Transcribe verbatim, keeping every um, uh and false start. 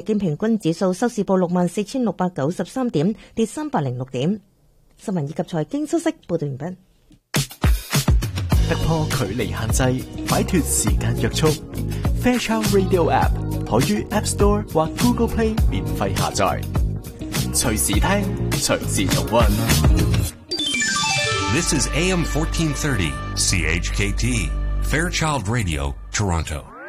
天平均指數收市報六萬四千六百九十三點，跌三百零六點。新聞以及財經消息報道完畢。 突破距離限制，擺脫時間約束。Fairchild Radio App 可於 App Store 或 Google Play 免費下載，隨時聽，隨時重溫。 This is A M fourteen thirty C H K T Fairchild Radio, Toronto.